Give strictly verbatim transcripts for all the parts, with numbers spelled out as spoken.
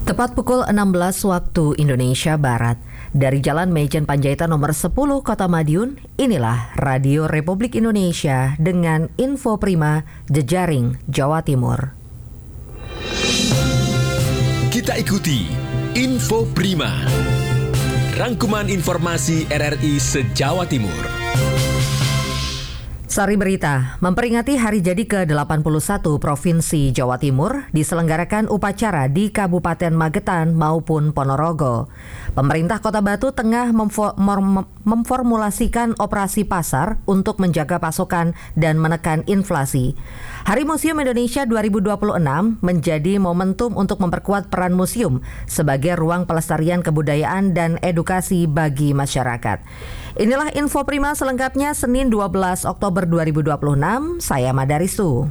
Tepat pukul enam belas waktu Indonesia Barat, dari Jalan Maijen Panjaitan nomor sepuluh Kota Madiun, inilah Radio Republik Indonesia dengan Info Prima Jejaring Jawa Timur. Kita ikuti Info Prima, rangkuman informasi R R I se-Jawa Timur. Sari berita, memperingati hari jadi ke delapan puluh satu Provinsi Jawa Timur diselenggarakan upacara di Kabupaten Magetan maupun Ponorogo. Pemerintah Kota Batu tengah memfo- mem- memformulasikan operasi pasar untuk menjaga pasokan dan menekan inflasi. Hari Museum Indonesia dua ribu dua puluh enam menjadi momentum untuk memperkuat peran museum sebagai ruang pelestarian kebudayaan dan edukasi bagi masyarakat. Inilah Info Prima selengkapnya Senin dua belas Oktober dua ribu dua puluh enam, saya Madarisu.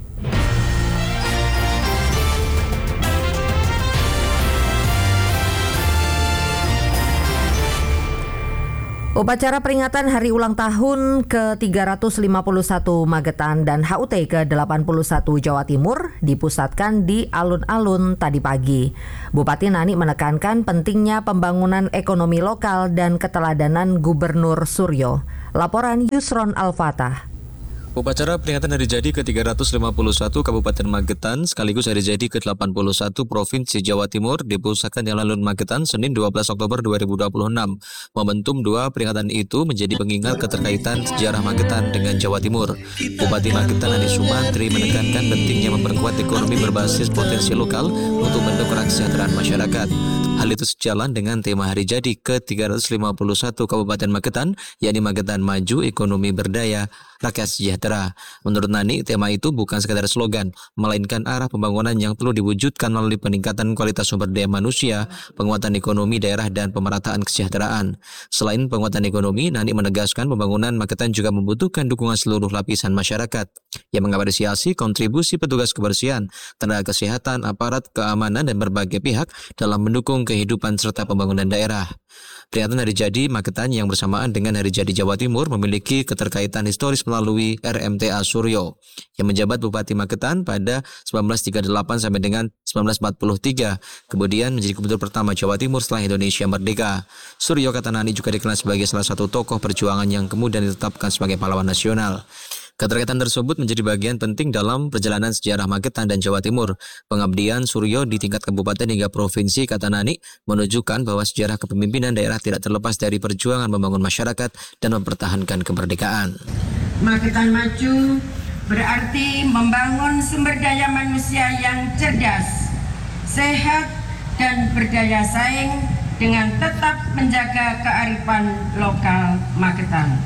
Upacara peringatan hari ulang tahun ke tiga ratus lima puluh satu Magetan dan H U T ke delapan puluh satu Jawa Timur dipusatkan di alun-alun tadi pagi. Bupati Nani menekankan pentingnya pembangunan ekonomi lokal dan keteladanan Gubernur Suryo. Laporan Yusron Al-Fatah. Upacara peringatan hari jadi ke tiga ratus lima puluh satu Kabupaten Magetan sekaligus hari jadi ke delapan puluh satu Provinsi Jawa Timur dipusatkan di alun-alun Magetan Senin dua belas Oktober dua ribu dua puluh enam. Momentum dua peringatan itu menjadi pengingat keterkaitan sejarah Magetan dengan Jawa Timur. Bupati Magetan Adi Sumantri menekankan pentingnya memperkuat ekonomi berbasis potensi lokal untuk mendongkrak kesejahteraan masyarakat. Hal itu sejalan dengan tema hari jadi ke tiga ratus lima puluh satu Kabupaten Magetan, yakni Magetan Maju, Ekonomi Berdaya, Rakyat Sejahtera. Menurut Nani, tema itu bukan sekadar slogan, melainkan arah pembangunan yang perlu diwujudkan melalui peningkatan kualitas sumber daya manusia, penguatan ekonomi daerah, dan pemerataan kesejahteraan. Selain penguatan ekonomi, Nani menegaskan pembangunan Magetan juga membutuhkan dukungan seluruh lapisan masyarakat yang mengapresiasi kontribusi petugas kebersihan, tenaga kesehatan, aparat keamanan, dan berbagai pihak dalam mendukung kehidupan serta pembangunan daerah. Peringatan hari jadi Magetan yang bersamaan dengan hari jadi Jawa Timur memiliki keterkaitan historis melalui R M T A Suryo yang menjabat Bupati Magetan pada seribu sembilan ratus tiga puluh delapan sampai dengan seribu sembilan ratus empat puluh tiga, kemudian menjadi gubernur pertama Jawa Timur setelah Indonesia merdeka. Suryo, kata Nani, juga dikenal sebagai salah satu tokoh perjuangan yang kemudian ditetapkan sebagai pahlawan nasional. Keterkaitan tersebut menjadi bagian penting dalam perjalanan sejarah Magetan dan Jawa Timur. Pengabdian Suryo di tingkat kabupaten hingga provinsi, kata Nani, menunjukkan bahwa sejarah kepemimpinan daerah tidak terlepas dari perjuangan membangun masyarakat dan mempertahankan kemerdekaan. Magetan Maju berarti membangun sumber daya manusia yang cerdas, sehat, dan berdaya saing dengan tetap menjaga kearifan lokal Magetan.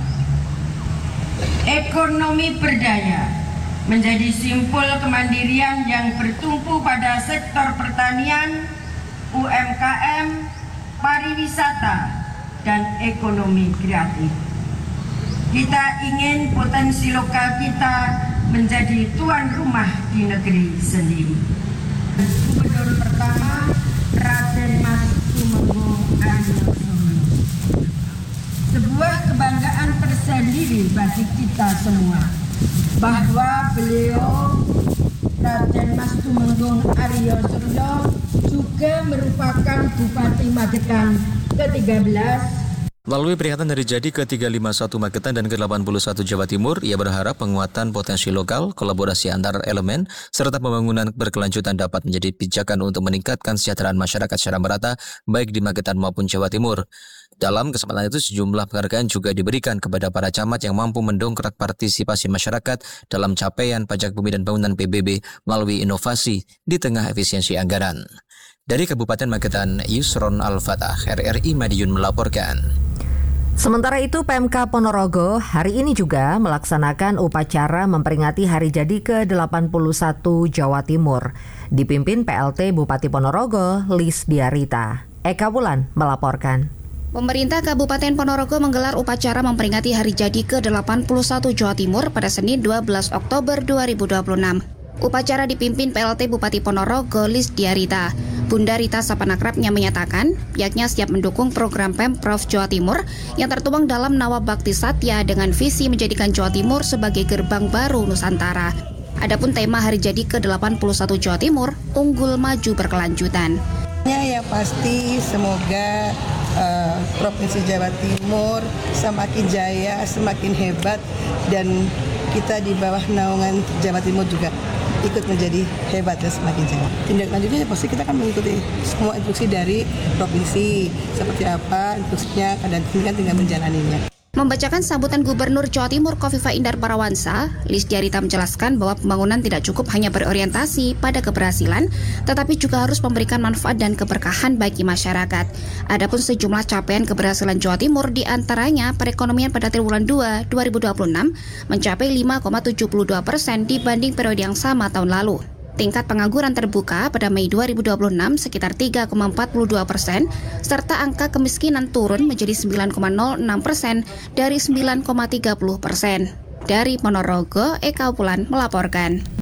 Ekonomi berdaya menjadi simpul kemandirian yang bertumpu pada sektor pertanian, U M K M, pariwisata, dan ekonomi kreatif. Kita ingin potensi lokal kita menjadi tuan rumah di negeri sendiri. Gubernur pertama Raden Mas Tumenggung Aryo. Sebuah kebanggaan tersendiri bagi kita semua bahwa beliau Raden Mas Tumenggung Aryo Suryo juga merupakan Bupati Magetan ke tiga belas. Melalui peringatan hari jadi ke tiga ratus lima puluh satu Magetan dan ke delapan puluh satu Jawa Timur, ia berharap penguatan potensi lokal, kolaborasi antar elemen, serta pembangunan berkelanjutan dapat menjadi pijakan untuk meningkatkan kesejahteraan masyarakat secara merata, baik di Magetan maupun Jawa Timur. Dalam kesempatan itu, sejumlah penghargaan juga diberikan kepada para camat yang mampu mendongkrak partisipasi masyarakat dalam capaian pajak bumi dan bangunan P B B melalui inovasi di tengah efisiensi anggaran. Dari Kabupaten Magetan, Yusron Al-Fatah, R R I Madiun melaporkan. Sementara itu, P M K Ponorogo hari ini juga melaksanakan upacara memperingati hari jadi ke delapan puluh satu Jawa Timur. Dipimpin P L T Bupati Ponorogo, Lis Diarita. Eka Wulan melaporkan. Pemerintah Kabupaten Ponorogo menggelar upacara memperingati hari jadi ke delapan puluh satu Jawa Timur pada Senin dua belas Oktober dua ribu dua puluh enam. Upacara dipimpin P L T Bupati Ponorogo, Lis Diarita. Bunda Rita Sapanakrapnya menyatakan pihaknya siap mendukung program Pemprov Jawa Timur yang tertuang dalam Nawab Bakti Satya dengan visi menjadikan Jawa Timur sebagai gerbang baru Nusantara. Adapun tema hari jadi ke delapan puluh satu Jawa Timur, unggul maju berkelanjutan. Yang pasti semoga uh, Provinsi Jawa Timur semakin jaya, semakin hebat, dan kita di bawah naungan Jawa Timur juga ikut menjadi hebat dan semakin jaya. Tindak lanjutnya pasti kita akan mengikuti semua instruksi dari provinsi, seperti apa instruksinya, dan kita tinggal menjalaninya. Membacakan sambutan Gubernur Jawa Timur Khofifah Indar Parawansa, Lis Diarita menjelaskan bahwa pembangunan tidak cukup hanya berorientasi pada keberhasilan, tetapi juga harus memberikan manfaat dan keberkahan bagi masyarakat. Adapun sejumlah capaian keberhasilan Jawa Timur diantaranya perekonomian pada triwulan dua dua ribu dua puluh enam mencapai lima koma tujuh dua persen dibanding periode yang sama tahun lalu. Tingkat pengangguran terbuka pada Mei dua ribu dua puluh enam sekitar tiga koma empat dua persen, serta angka kemiskinan turun menjadi sembilan koma nol enam persen dari sembilan koma tiga puluh persen. Dari Ponorogo, Eka Upulan melaporkan.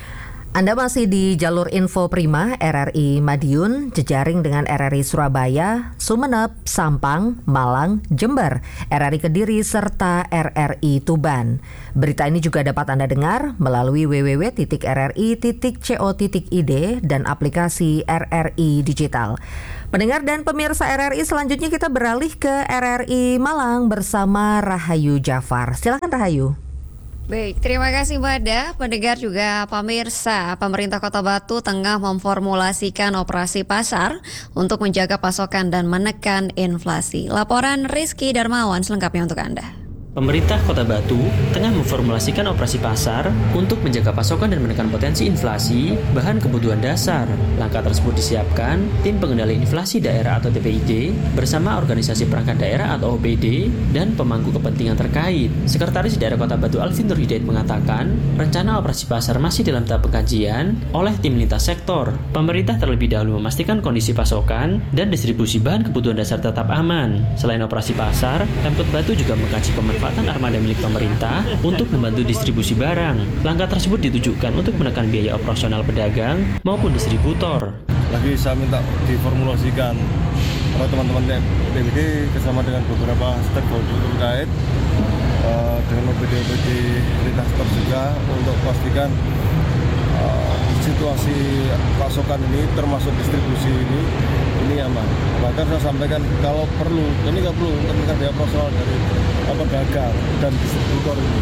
Anda masih di jalur Info Prima R R I Madiun, jejaring dengan R R I Surabaya, Sumeneb, Sampang, Malang, Jember, R R I Kediri, serta R R I Tuban. Berita ini juga dapat Anda dengar melalui w w w titik r r i titik co titik i d dan aplikasi R R I Digital. Pendengar dan pemirsa R R I, selanjutnya kita beralih ke R R I Malang bersama Rahayu Jafar. Silakan Rahayu. Baik, terima kasih Bada. Pendengar juga pemirsa, pemerintah Kota Batu tengah memformulasikan operasi pasar untuk menjaga pasokan dan menekan inflasi. Laporan Rizky Darmawan selengkapnya untuk Anda. Pemerintah Kota Batu tengah memformulasikan operasi pasar untuk menjaga pasokan dan menekan potensi inflasi bahan kebutuhan dasar. Langkah tersebut disiapkan Tim Pengendali Inflasi Daerah atau T P I D bersama Organisasi Perangkat Daerah atau O P D dan pemangku kepentingan terkait. Sekretaris Daerah Kota Batu Alvin Nur Hidayat mengatakan, rencana operasi pasar masih dalam tahap pengkajian oleh tim lintas sektor. Pemerintah terlebih dahulu memastikan kondisi pasokan dan distribusi bahan kebutuhan dasar tetap aman. Selain operasi pasar, Pemkot Batu juga mengkaji pemanfaatan armada milik pemerintah untuk membantu distribusi barang. Langkah tersebut ditujukan untuk menekan biaya operasional pedagang maupun distributor. Lagi saya minta diformulasikan oleh teman-teman B P D bersama dengan beberapa stakeholder terkait uh, dengan O P D-O P D lintas sektor juga untuk pastikan uh, situasi pasokan ini termasuk distribusi ini ini aman. Bahkan saya sampaikan kalau perlu, ini nggak perlu untuk menekan biaya operasional dari pedagang dan distributor ini.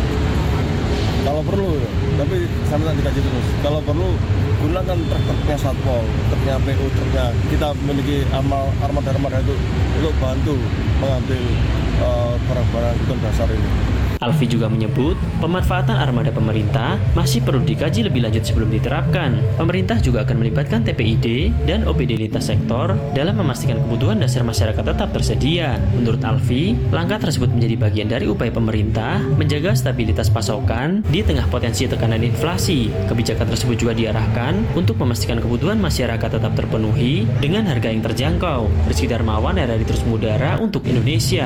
Kalau perlu, tapi saya minta dikaji terus. Kalau perlu, gunakan truk-truknya Satpol, truknya P U, truknya. Kita memiliki amal armada-armada itu untuk bantu mengambil uh, barang-barang kebutuhan dasar ini. Alfi juga menyebut, pemanfaatan armada pemerintah masih perlu dikaji lebih lanjut sebelum diterapkan. Pemerintah juga akan melibatkan T P I D dan O P D lintas sektor dalam memastikan kebutuhan dasar masyarakat tetap tersedia. Menurut Alfi, langkah tersebut menjadi bagian dari upaya pemerintah menjaga stabilitas pasokan di tengah potensi tekanan inflasi. Kebijakan tersebut juga diarahkan untuk memastikan kebutuhan masyarakat tetap terpenuhi dengan harga yang terjangkau. Rizky Darmawan, R R I Terus Mudara untuk Indonesia.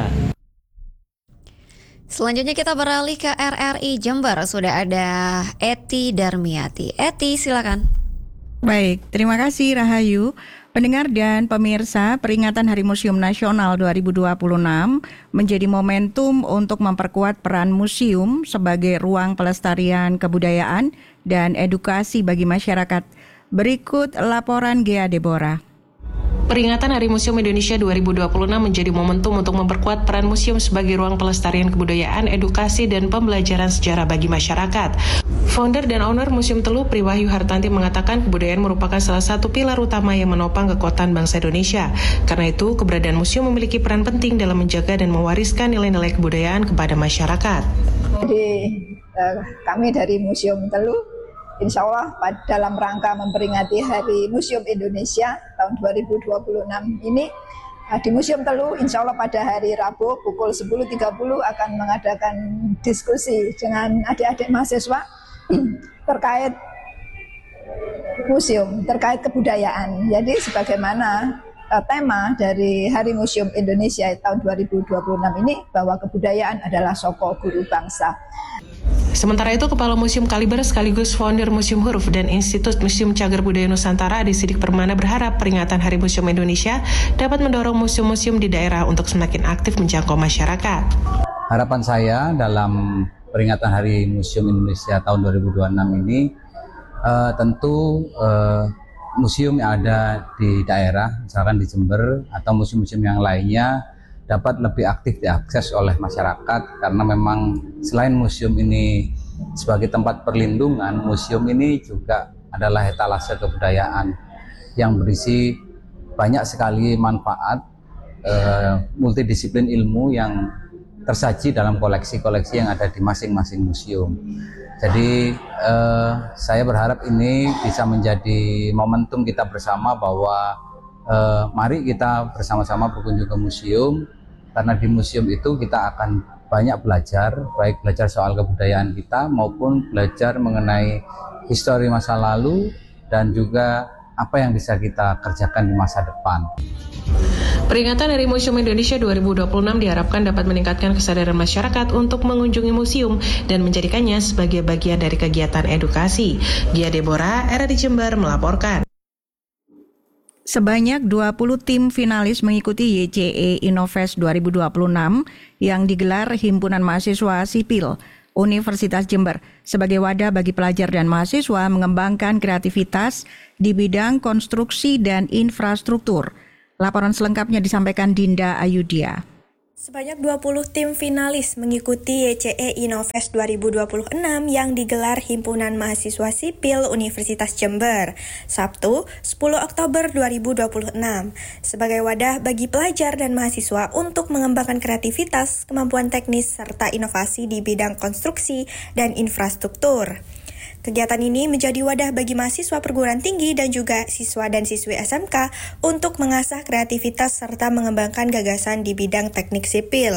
Selanjutnya kita beralih ke R R I Jember. Sudah ada Eti Darmiati. Eti, silakan. Baik, terima kasih Rahayu. Pendengar dan pemirsa, peringatan Hari Museum Nasional dua ribu dua puluh enam menjadi momentum untuk memperkuat peran museum sebagai ruang pelestarian kebudayaan dan edukasi bagi masyarakat. Berikut laporan Gea Deborah. Peringatan Hari Museum Indonesia dua ribu dua puluh enam menjadi momentum untuk memperkuat peran museum sebagai ruang pelestarian kebudayaan, edukasi, dan pembelajaran sejarah bagi masyarakat. Founder dan owner Museum Teluh, Priwahyu Hartanti, mengatakan kebudayaan merupakan salah satu pilar utama yang menopang kekuatan bangsa Indonesia. Karena itu, keberadaan museum memiliki peran penting dalam menjaga dan mewariskan nilai-nilai kebudayaan kepada masyarakat. Jadi, eh, kami dari Museum Teluh Insya Allah dalam rangka memperingati Hari Museum Indonesia tahun dua ribu dua puluh enam ini, di Museum Teluh insya Allah pada hari Rabu pukul sepuluh tiga puluh akan mengadakan diskusi dengan adik-adik mahasiswa terkait museum, terkait kebudayaan. Jadi sebagaimana tema dari Hari Museum Indonesia tahun dua ribu dua puluh enam ini, bahwa kebudayaan adalah soko guru bangsa. Sementara itu, Kepala Museum Kaliber sekaligus founder Museum Huruf dan Institut Museum Cagar Budaya Nusantara Adi Sidik Permana berharap peringatan Hari Museum Indonesia dapat mendorong museum-museum di daerah untuk semakin aktif menjangkau masyarakat. Harapan saya dalam peringatan Hari Museum Indonesia tahun dua ribu dua puluh enam ini uh, tentu uh, museum yang ada di daerah, misalkan di Jember atau museum-museum yang lainnya dapat lebih aktif diakses oleh masyarakat, karena memang selain museum ini sebagai tempat perlindungan, museum ini juga adalah etalase kebudayaan yang berisi banyak sekali manfaat eh, multidisiplin ilmu yang tersaji dalam koleksi-koleksi yang ada di masing-masing museum. Jadi eh, saya berharap ini bisa menjadi momentum kita bersama bahwa eh, mari kita bersama-sama berkunjung ke museum, karena di museum itu kita akan banyak belajar, baik belajar soal kebudayaan kita maupun belajar mengenai histori masa lalu dan juga apa yang bisa kita kerjakan di masa depan. Peringatan Hari Museum Indonesia dua ribu dua puluh enam diharapkan dapat meningkatkan kesadaran masyarakat untuk mengunjungi museum dan menjadikannya sebagai bagian dari kegiatan edukasi. Gia Deborah, R R I Jember melaporkan. Sebanyak dua puluh tim finalis mengikuti Y C E Innovest dua ribu dua puluh enam yang digelar Himpunan Mahasiswa Sipil Universitas Jember sebagai wadah bagi pelajar dan mahasiswa mengembangkan kreativitas di bidang konstruksi dan infrastruktur. Laporan selengkapnya disampaikan Dinda Ayudia. Sebanyak dua puluh tim finalis mengikuti Y C E Innovest dua ribu dua puluh enam yang digelar Himpunan Mahasiswa Sipil Universitas Jember, Sabtu sepuluh Oktober dua ribu dua puluh enam, sebagai wadah bagi pelajar dan mahasiswa untuk mengembangkan kreativitas, kemampuan teknis, serta inovasi di bidang konstruksi dan infrastruktur. Kegiatan ini menjadi wadah bagi mahasiswa perguruan tinggi dan juga siswa dan siswi S M K untuk mengasah kreativitas serta mengembangkan gagasan di bidang teknik sipil.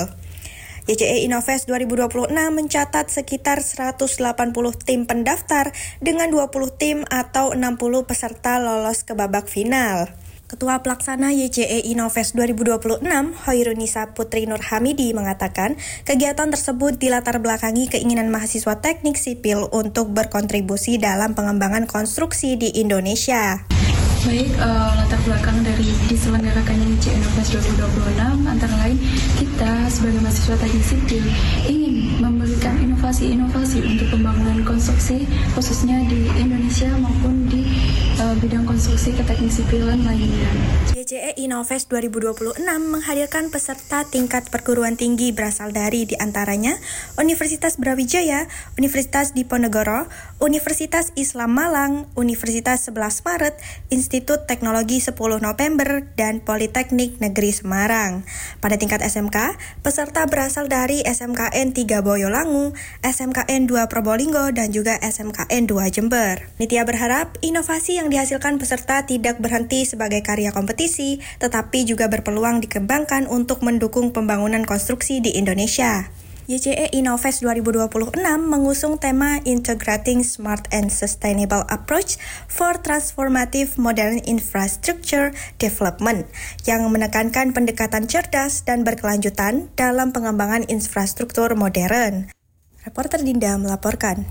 Y C E Innovest dua ribu dua puluh enam mencatat sekitar seratus delapan puluh tim pendaftar dengan dua puluh tim atau enam puluh peserta lolos ke babak final. Ketua Pelaksana Y C E Innovest dua ribu dua puluh enam, Hoirunisa Putri Nur Hamidi mengatakan, kegiatan tersebut dilatar belakangi keinginan mahasiswa teknik sipil untuk berkontribusi dalam pengembangan konstruksi di Indonesia. Baik, uh, latar belakang dari diselenggarakannya Y C E Innovest dua ribu dua puluh enam antara lain kita sebagai mahasiswa teknik sipil ingin memberikan inovasi-inovasi untuk pembangunan konstruksi khususnya di Indonesia maupun di uh, bidang konstruksi keteknik sipilan lainnya. Y C E Innovest dua ribu dua puluh enam menghadirkan peserta tingkat perguruan tinggi berasal dari diantaranya Universitas Brawijaya, Universitas Diponegoro, Universitas Islam Malang, Universitas sebelas Maret, Institut Teknologi sepuluh November, dan Politeknik Negeri Semarang. Pada tingkat S M K, peserta berasal dari S M K N tiga Boyolangu, S M K N dua Probolinggo, dan juga S M K N dua Jember. Nitya berharap inovasi yang dihasilkan peserta tidak berhenti sebagai karya kompetisi, tetapi juga berpeluang dikembangkan untuk mendukung pembangunan konstruksi di Indonesia. Y C E Innovest dua ribu dua puluh enam mengusung tema Integrating Smart and Sustainable Approach for Transformative Modern Infrastructure Development yang menekankan pendekatan cerdas dan berkelanjutan dalam pengembangan infrastruktur modern. Reporter Dinda melaporkan.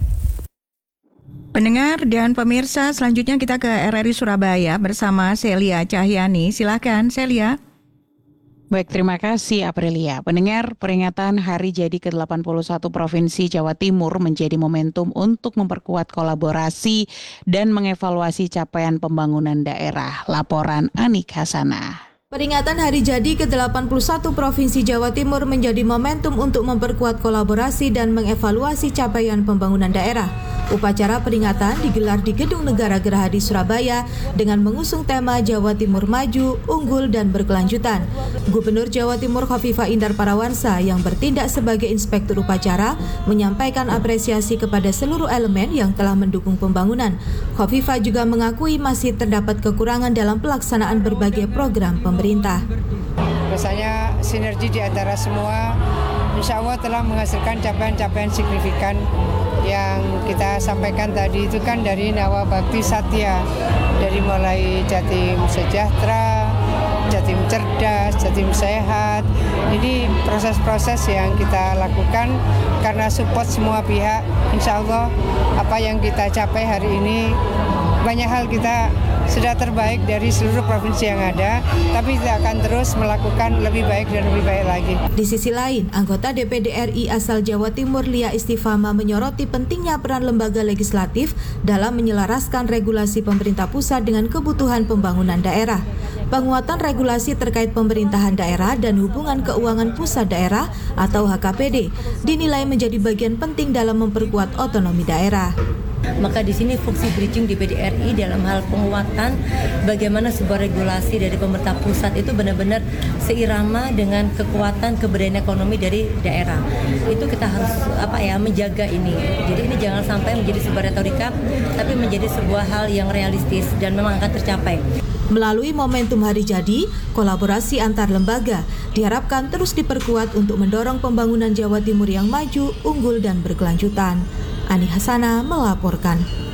Pendengar dan pemirsa, selanjutnya kita ke R R I Surabaya bersama Celia Cahyani. Silakan Celia. Baik, terima kasih Aprilia. Pendengar, peringatan Hari Jadi ke delapan puluh satu Provinsi Jawa Timur menjadi momentum untuk memperkuat kolaborasi dan mengevaluasi capaian pembangunan daerah. Laporan Anik Hasanah. Peringatan Hari Jadi ke delapan puluh satu Provinsi Jawa Timur menjadi momentum untuk memperkuat kolaborasi dan mengevaluasi capaian pembangunan daerah. Upacara peringatan digelar di Gedung Negara Gerahadi Surabaya dengan mengusung tema Jawa Timur Maju, Unggul, dan Berkelanjutan. Gubernur Jawa Timur Khofifah Indar Parawansa yang bertindak sebagai inspektur upacara menyampaikan apresiasi kepada seluruh elemen yang telah mendukung pembangunan. Khofifah juga mengakui masih terdapat kekurangan dalam pelaksanaan berbagai program pemerintah. Rasanya sinergi di antara semua insya Allah telah menghasilkan capaian-capaian signifikan yang kita sampaikan tadi itu kan dari Nawa Bakti Satya, dari mulai Jatim Sejahtera, Jatim Cerdas, Jatim Sehat. Ini proses-proses yang kita lakukan karena support semua pihak. Insya Allah apa yang kita capai hari ini banyak hal kita sudah terbaik dari seluruh provinsi yang ada, tapi kita akan terus melakukan lebih baik dan lebih baik lagi. Di sisi lain, anggota D P D R I asal Jawa Timur Lia Istifama menyoroti pentingnya peran lembaga legislatif dalam menyelaraskan regulasi pemerintah pusat dengan kebutuhan pembangunan daerah. Penguatan regulasi terkait pemerintahan daerah dan hubungan keuangan pusat daerah atau H K P D dinilai menjadi bagian penting dalam memperkuat otonomi daerah. Maka di sini fungsi bridging di D P D R I dalam hal penguatan bagaimana sebuah regulasi dari pemerintah pusat itu benar-benar seirama dengan kekuatan keberdayaan ekonomi dari daerah. Itu kita harus apa ya menjaga ini. Jadi ini jangan sampai menjadi sebuah retorika, tapi menjadi sebuah hal yang realistis dan memang akan tercapai. Melalui momentum hari jadi, kolaborasi antar lembaga diharapkan terus diperkuat untuk mendorong pembangunan Jawa Timur yang maju, unggul, dan berkelanjutan. Ani Hasana melaporkan.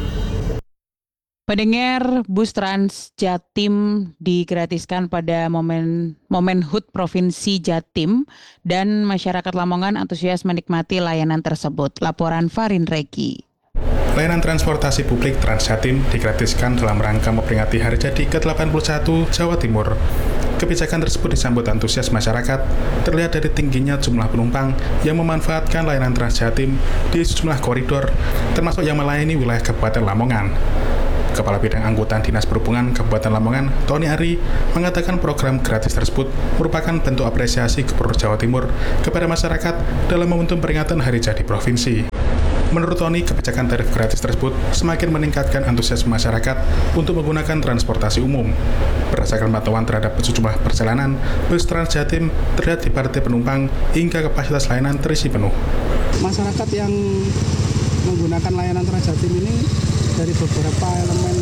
Pendengar, bus Trans Jatim digratiskan pada momen momen H U T Provinsi Jatim dan masyarakat Lamongan antusias menikmati layanan tersebut. Laporan Farin Regi. Layanan transportasi publik Trans Jatim digratiskan dalam rangka memperingati hari jadi ke delapan puluh satu Jawa Timur. Kebijakan tersebut disambut antusias masyarakat, terlihat dari tingginya jumlah penumpang yang memanfaatkan layanan Trans Jatim di sejumlah koridor, termasuk yang melayani wilayah Kabupaten Lamongan. Kepala Bidang Angkutan Dinas Perhubungan Kabupaten Lamongan, Tony Ari, mengatakan program gratis tersebut merupakan bentuk apresiasi Gubernur Jawa Timur kepada masyarakat dalam momentum peringatan Hari Jadi Provinsi. Menurut Tony, kebijakan tarif gratis tersebut semakin meningkatkan antusiasme masyarakat untuk menggunakan transportasi umum. Berdasarkan pantauan terhadap sejumlah perjalanan, bus Trans Jatim terlihat dipadati penumpang hingga kapasitas layanan terisi penuh. Masyarakat yang menggunakan layanan Trans Jatim ini dari beberapa elemen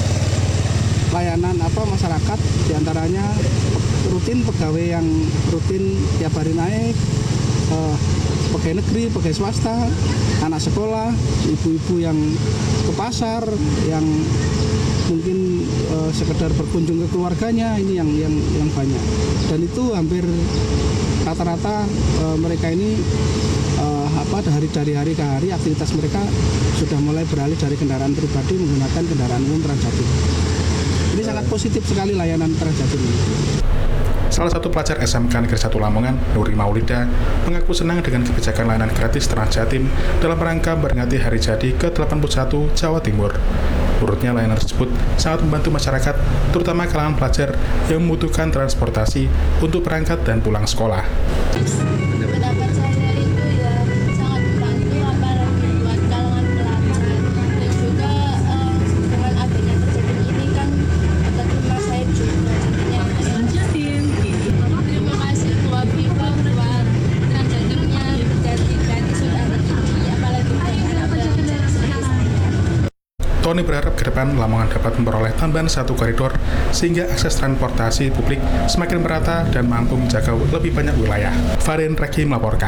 layanan apa masyarakat, diantaranya rutin pegawai yang rutin tiap hari naik, eh, pegawai negeri, pegawai swasta, anak sekolah, ibu-ibu yang ke pasar, yang mungkin uh, sekedar berkunjung ke keluarganya, ini yang yang yang banyak. Dan itu hampir rata-rata uh, mereka ini uh, apa dari dari hari ke hari aktivitas mereka sudah mulai beralih dari kendaraan pribadi menggunakan kendaraan umum Trans Jatim. Ini sangat positif sekali layanan Trans Jatim ini. Salah satu pelajar S M K Negeri satu Lamongan, Nuri Maulida, mengaku senang dengan kebijakan layanan gratis Trans Jatim dalam rangka memperingati Hari Jadi ke delapan puluh satu Jawa Timur. Menurutnya layanan tersebut sangat membantu masyarakat, terutama kalangan pelajar yang membutuhkan transportasi untuk berangkat dan pulang sekolah. Pendapat saya itu ya sangat membantu apalagi buat kalangan pelajar dan juga uh, dengan adanya terjadi ini kan dapat rumah saya juga yang terima kasih buat Viva buat Trans Jatimnya jadi gratis sudah ada ini apalagi dengan ada Tony berharap ke depan Lamongan dapat memperoleh tambahan satu koridor sehingga akses transportasi publik semakin merata dan mampu menjaga lebih banyak wilayah. Farin Reki melaporkan.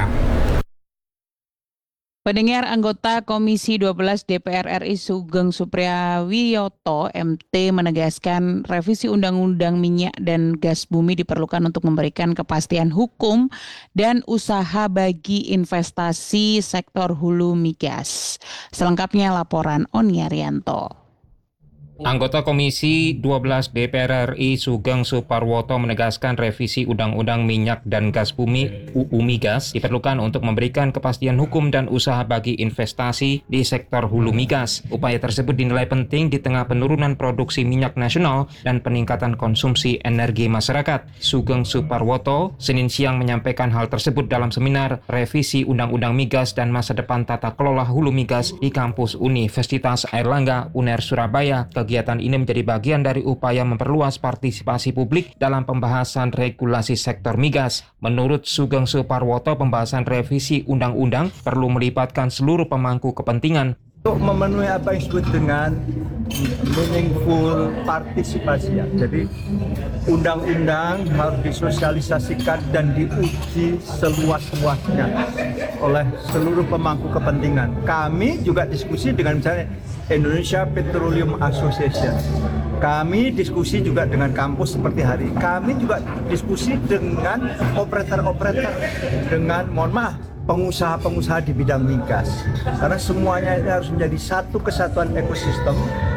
Pendengar, anggota Komisi dua belas D P R R I Sugeng Supriyawiyoto M T menegaskan revisi Undang-Undang Minyak dan Gas Bumi diperlukan untuk memberikan kepastian hukum dan usaha bagi investasi sektor hulu migas. Selengkapnya laporan Oni Arianto. Anggota Komisi dua belas D P R R I Sugeng Suparwoto menegaskan revisi Undang-Undang Minyak dan Gas Bumi U U Migas diperlukan untuk memberikan kepastian hukum dan usaha bagi investasi di sektor hulu migas. Upaya tersebut dinilai penting di tengah penurunan produksi minyak nasional dan peningkatan konsumsi energi masyarakat. Sugeng Suparwoto Senin siang menyampaikan hal tersebut dalam seminar revisi Undang-Undang Migas dan Masa Depan Tata Kelola Hulu Migas di kampus Universitas Airlangga U N E R Surabaya. Kegiatan ini menjadi bagian dari upaya memperluas partisipasi publik dalam pembahasan regulasi sektor migas. Menurut Sugeng Suparwoto, pembahasan revisi undang-undang perlu melibatkan seluruh pemangku kepentingan. Untuk memenuhi apa yang disebut dengan meaningful partisipasi, ya. Jadi undang-undang harus disosialisasikan dan diuji seluas-luasnya oleh seluruh pemangku kepentingan. Kami juga diskusi dengan misalnya Indonesia Petroleum Association. Kami diskusi juga dengan kampus seperti hari. Kami juga diskusi dengan operator-operator, dengan mohon maaf pengusaha-pengusaha di bidang migas. Karena semuanya ini harus menjadi satu kesatuan ekosistem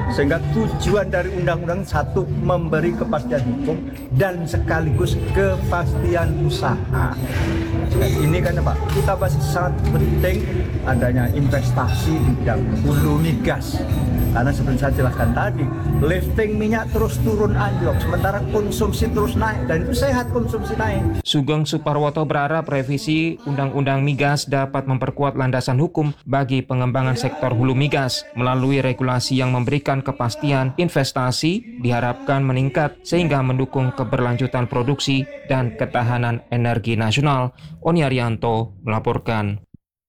Sehingga tujuan dari undang-undang satu memberi kepastian hukum dan sekaligus kepastian usaha. Dan ini kan Pak, kita pasti sangat penting adanya investasi di bidang hulu migas. Karena seperti saya jelaskan tadi, lifting minyak terus turun anjlok, sementara konsumsi terus naik, dan itu sehat konsumsi naik. Sugeng Suparwoto berharap revisi Undang-Undang Migas dapat memperkuat landasan hukum bagi pengembangan sektor hulu migas melalui regulasi yang memberikan kepastian investasi diharapkan meningkat sehingga mendukung keberlanjutan produksi dan ketahanan energi nasional. Oni Arianto melaporkan.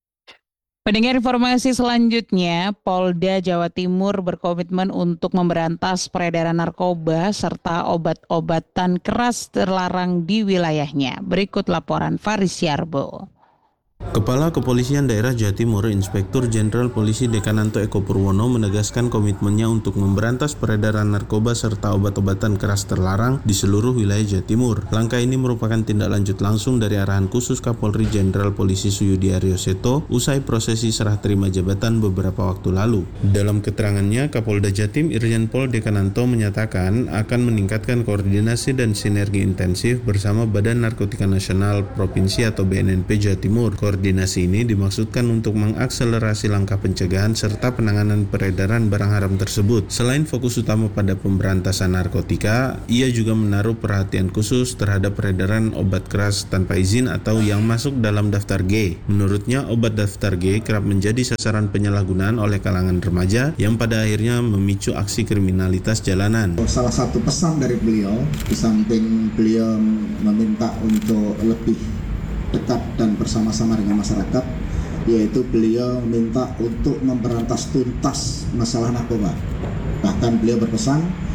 Pendengar informasi selanjutnya, Polda Jawa Timur berkomitmen untuk memberantas peredaran narkoba serta obat-obatan keras terlarang di wilayahnya. Berikut laporan Faris Yarbo. Kepala Kepolisian Daerah Jawa Timur, Inspektur Jenderal Polisi Dekananto Eko Purwono menegaskan komitmennya untuk memberantas peredaran narkoba serta obat-obatan keras terlarang di seluruh wilayah Jawa Timur. Langkah ini merupakan tindak lanjut langsung dari arahan khusus Kapolri Jenderal Polisi Suyudi Aryoseto usai prosesi serah terima jabatan beberapa waktu lalu. Dalam keterangannya, Kapolda Jatim Irjen Pol Dekananto menyatakan akan meningkatkan koordinasi dan sinergi intensif bersama Badan Narkotika Nasional Provinsi atau B N N P Jawa Timur. Koordinasi ini dimaksudkan untuk mengakselerasi langkah pencegahan serta penanganan peredaran barang haram tersebut. Selain fokus utama pada pemberantasan narkotika, ia juga menaruh perhatian khusus terhadap peredaran obat keras tanpa izin atau yang masuk dalam daftar G. Menurutnya, obat daftar G kerap menjadi sasaran penyalahgunaan oleh kalangan remaja yang pada akhirnya memicu aksi kriminalitas jalanan. Salah satu pesan dari beliau, di samping beliau meminta untuk lebih dekat dan bersama-sama dengan masyarakat, yaitu beliau minta untuk memberantas tuntas masalah narkoba. Bahkan beliau berpesan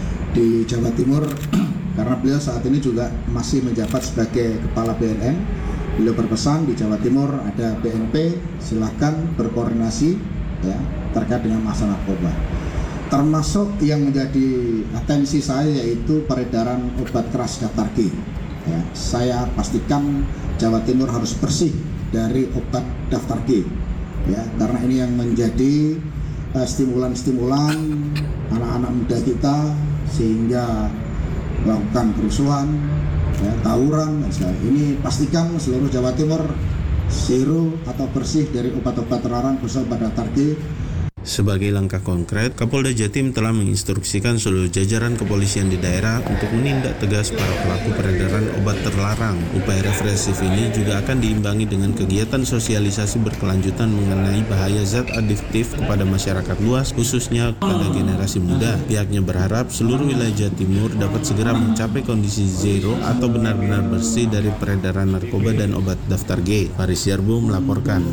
di Jawa Timur, karena beliau saat ini juga masih menjabat sebagai Kepala B N N, beliau berpesan di Jawa Timur ada B N P, silakan berkoordinasi ya terkait dengan masalah narkoba. Termasuk yang menjadi atensi saya yaitu peredaran obat keras daftar G. Ya, saya pastikan Jawa Timur harus bersih dari obat daftar G, ya, karena ini yang menjadi uh, stimulan-stimulan anak-anak muda kita sehingga melakukan kerusuhan, ya, tawuran. Ini pastikan seluruh Jawa Timur zero atau bersih dari obat-obat terlarang khususnya obat daftar G. Sebagai langkah konkret, Kapolda Jatim telah menginstruksikan seluruh jajaran kepolisian di daerah untuk menindak tegas para pelaku peredaran obat terlarang. Upaya represif ini juga akan diimbangi dengan kegiatan sosialisasi berkelanjutan mengenai bahaya zat adiktif kepada masyarakat luas, khususnya pada generasi muda. Pihaknya berharap seluruh wilayah Jawa Timur dapat segera mencapai kondisi zero atau benar-benar bersih dari peredaran narkoba dan obat daftar G. Faris Yarbo melaporkan.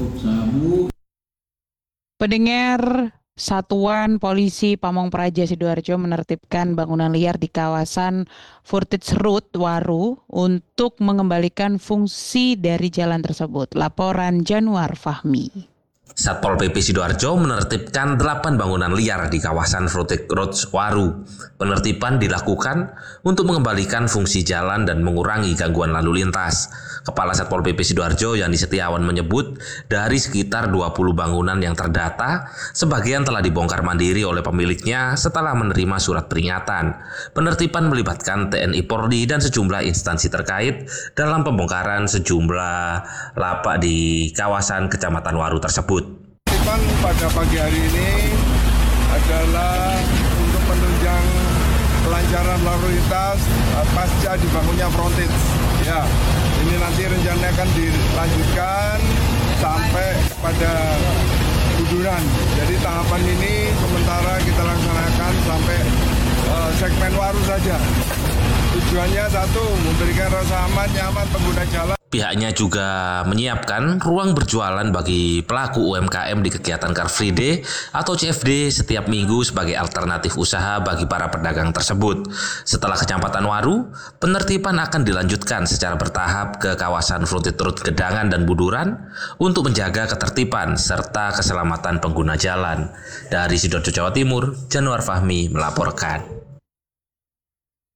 Pendengar, Satuan Polisi Pamong Praja Sidoarjo menertibkan bangunan liar di kawasan Furtage Road Waru untuk mengembalikan fungsi dari jalan tersebut. Laporan Januar Fahmi. Satpol P P Sidoarjo menertibkan delapan bangunan liar di kawasan Furtage Road Waru. Penertiban dilakukan untuk mengembalikan fungsi jalan dan mengurangi gangguan lalu lintas. Kepala Satpol P P Sidoarjo Yani Setiawan menyebut dari sekitar dua puluh bangunan yang terdata, sebagian telah dibongkar mandiri oleh pemiliknya setelah menerima surat peringatan. Penertiban melibatkan T N I Polri dan sejumlah instansi terkait dalam pembongkaran sejumlah lapak di kawasan Kecamatan Waru tersebut. Pada pagi hari ini adalah untuk menunjang kelancaran lalu lintas pasca dibangunnya frontage. Ya, ini nanti rencananya akan dilanjutkan sampai pada Buduran. Jadi tahapan ini sementara kita laksanakan sampai uh, segmen Waru saja. Tujuannya satu, memberikan rasa aman, nyaman pengguna jalan. Pihaknya juga menyiapkan ruang berjualan bagi pelaku U M K M di kegiatan Car Free Day atau C F D setiap minggu sebagai alternatif usaha bagi para pedagang tersebut. Setelah Kecamatan Waru, penertiban akan dilanjutkan secara bertahap ke kawasan Frontage Road Gedangan dan Buduran untuk menjaga ketertiban serta keselamatan pengguna jalan. Dari Sidoarjo, Jawa Timur, Januar Fahmi melaporkan.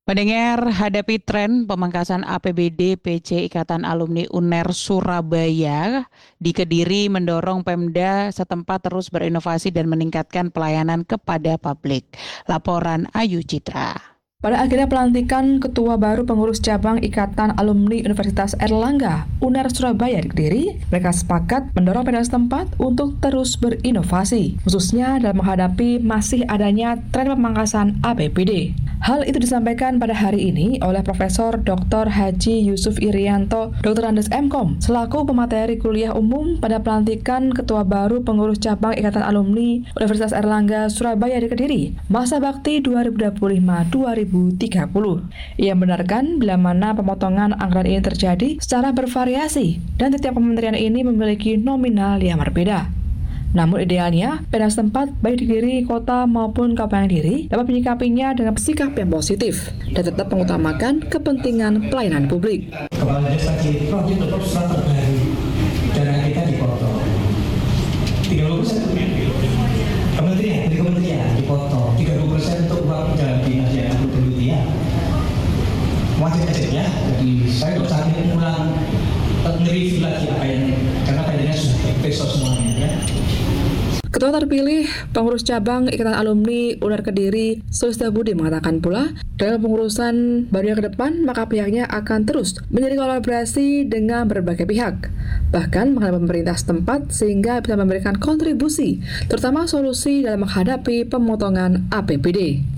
Pendengar, hadapi tren pemangkasan A P B D P C Ikatan Alumni U N E R Surabaya di Kediri mendorong Pemda setempat terus berinovasi dan meningkatkan pelayanan kepada publik. Laporan Ayu Citra. Pada akhirnya pelantikan Ketua baru Pengurus Cabang Ikatan Alumni Universitas Airlangga U N E R Surabaya di Kediri, mereka sepakat mendorong Pemda setempat untuk terus berinovasi, khususnya dalam menghadapi masih adanya tren pemangkasan A P B D. Hal itu disampaikan pada hari ini oleh Profesor Doktor Haji Yusuf Irianto, Doktor Andes M Kom, selaku pemateri kuliah umum pada pelantikan Ketua baru Pengurus Cabang Ikatan Alumni Universitas Airlangga Surabaya di Kediri, masa bakti dua ribu dua puluh lima sampai dua ribu tiga puluh. Ia membenarkan bila mana pemotongan anggaran ini terjadi secara bervariasi dan setiap kementerian ini memiliki nominal yang berbeda. Namun idealnya, Pemda setempat baik di Kediri, kota maupun Kabupaten Kediri dapat menyikapinya dengan sikap yang positif dan tetap mengutamakan kepentingan pelayanan publik. Kepala Desa Kediri Provinsi tetap surat terbaru dana kita dipotong tiga puluh persen kementerian dari kementerian dipotong tiga puluh persen untuk uang jalan dinas yang aku dulu ya wajib aja ya. Jadi saya nggak usah ulang nge-review lagi apa yang karena kayaknya sudah besok semuanya ya. Ketua terpilih Pengurus Cabang Ikatan Alumni U N E R Kediri, Sulistya Budi mengatakan pula, dalam pengurusan barunya ke depan, maka pihaknya akan terus menjadi kolaborasi dengan berbagai pihak, bahkan mengenai pemerintah setempat sehingga bisa memberikan kontribusi, terutama solusi dalam menghadapi pemotongan A P B D.